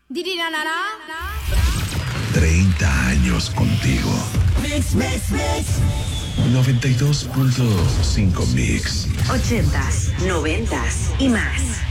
Dirirarara. 30 años contigo. Mix. 92.5 Mix. 80s, 90s y más.